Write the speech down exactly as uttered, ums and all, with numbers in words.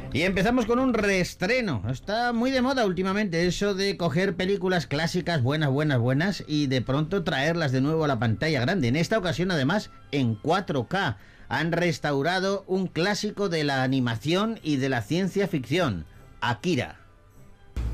Y empezamos con un reestreno. Está muy de moda últimamente eso de coger películas clásicas buenas, buenas, buenas y de pronto traerlas de nuevo a la pantalla grande. En esta ocasión, además, en cuatro K. Han restaurado un clásico de la animación y de la ciencia ficción, Akira.